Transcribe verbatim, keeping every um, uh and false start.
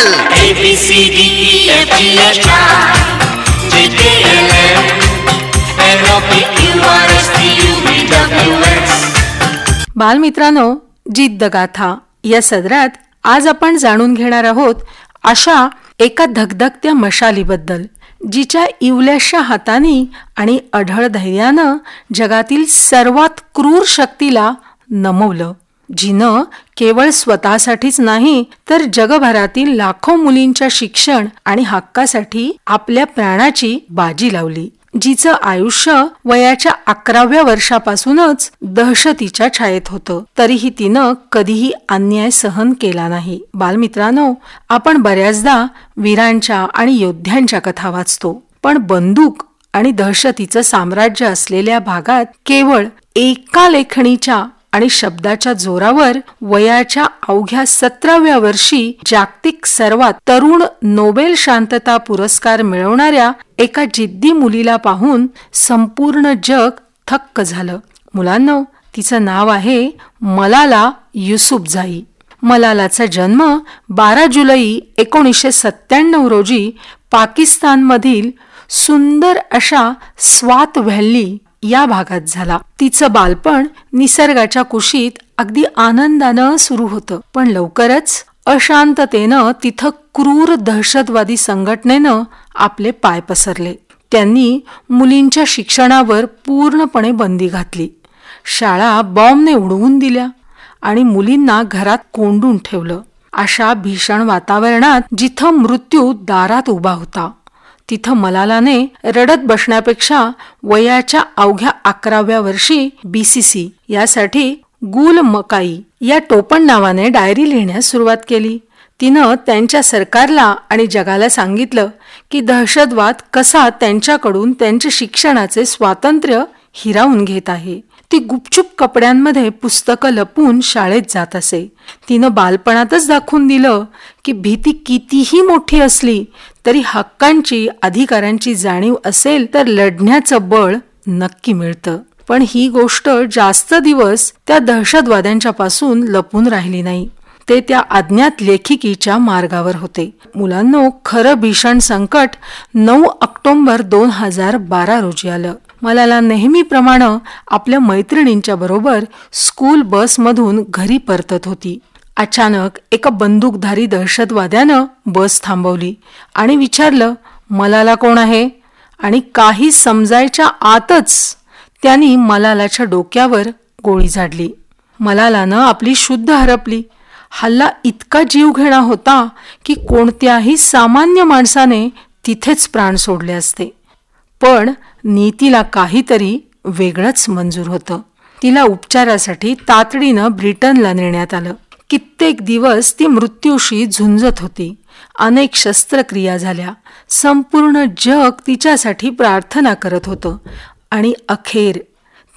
A B C D E F G H I J K L M N O P Q R S T U V W X. बालमित्रांनो, जिद्दगाथा या सदरात आज आपण जाणून घेणार आहोत अशा एका धगधगत्या मशालीबद्दल, जिच्या इवल्याशा हातांनी आणि अढळ धैर्यानं जगातील सर्वात क्रूर शक्तीला नमवलं, जिनं केवळ स्वतःसाठीच नाही तर जगभरातील लाखो मुलींच्या शिक्षण आणि हक्कासाठी आपल्या प्राणाची बाजी लावली, जिचं आयुष्य वयाच्या अकराव्या वर्षापासूनच दहशतीच्या छायेत होतं, तरीही तिनं कधीही अन्याय सहन केला नाही. बालमित्रांनो, आपण बऱ्याचदा वीरांच्या आणि योद्ध्यांच्या कथा वाचतो, पण बंदूक आणि दहशतीचं साम्राज्य असलेल्या भागात केवळ एका लेखणीच्या आणि शब्दाच्या जोरावर वयाच्या अवघ्या सतराव्या वर्षी जागतिक सर्वात तरुण नोबेल शांतता पुरस्कार मिळवणाऱ्या एका जिद्दी मुलीला पाहून संपूर्ण जग थक्क झालं. मुलांनो, तिचं नाव आहे मलाला युसुफझाई. मलालाचा जन्म बारा जुलै एकोणीसशे सत्त्याण्णव रोजी पाकिस्तानमधील सुंदर अशा स्वात व्हॅली या भागात झाला. तिचं बालपण निसर्गाच्या कुशीत अगदी आनंदानं सुरू होतं, पण लवकरच अशांततेनं तिथं क्रूर दहशतवादी संघटनेनं आपले पाय पसरले. त्यांनी मुलींच्या शिक्षणावर पूर्णपणे बंदी घातली, शाळा बॉम्बने उडवून दिल्या आणि मुलींना घरात कोंडून ठेवलं. अशा भीषण वातावरणात जिथं मृत्यू दारात उभा होता, तिथं मलालाने रडत बसण्यापेक्षा वयाच्या अवघ्या अकराव्या वर्षी बीसीसी यासाठी गुल मकाई या टोपण नावाने डायरी लिहिण्यास सुरुवात केली. तिनं त्यांच्या सरकारला आणि जगाला सांगितलं की दहशतवाद कसा त्यांच्याकडून त्यांचे शिक्षणाचे स्वातंत्र्य हिरावून घेत आहे. ती गुपचूप कपड्यांमध्ये पुस्तकं लपून शाळेत जात असे. तिनं बालपणातच दाखवून दिलं की भीती कितीही मोठी असली तरी हक्कांची, अधिकारांची जाणीव असेल तर लढण्याचं बळ नक्की मिळतं. पण ही गोष्ट जास्त दिवस त्या दहशतवाद्यांच्या पासून लपून राहिली नाही. ते त्या अज्ञात लेखिकीच्या मार्गावर होते. मुलांनो, खरं भीषण संकट नऊ ऑक्टोबर दोन हजार बारा रोजी आलं. मलाला नेहमीप्रमाणे आपल्या मैत्रिणींच्या बरोबर स्कूल बसमधून घरी परतत होती. अचानक एका बंदूकधारी दहशतवाद्यानं बस थांबवली आणि विचारलं, मलाला कोण आहे? आणि काही समजायच्या आतच त्यांनी मलालाच्या डोक्यावर गोळी झाडली. मलालानं आपली शुद्ध हरपली. हल्ला इतका जीवघेणा होता की कोणत्याही सामान्य माणसाने तिथेच प्राण सोडले असते. पण नीतीला काहीतरी वेगळंच मंजूर होतं. तिला उपचारासाठी तातडीनं ब्रिटनला नेण्यात आलं. कित्येक दिवस ती मृत्यूशी झुंजत होती. अनेक शस्त्रक्रिया झाल्या. संपूर्ण जग तिच्यासाठी प्रार्थना करत होतं आणि अखेर